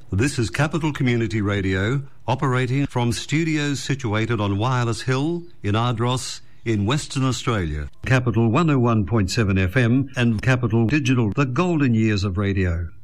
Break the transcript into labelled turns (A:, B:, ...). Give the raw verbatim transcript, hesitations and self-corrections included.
A: This is Capital Community Radio, operating from studios situated on Wireless Hill in Ardross in Western Australia. Capital one oh one point seven F M and Capital Digital, the golden years of radio.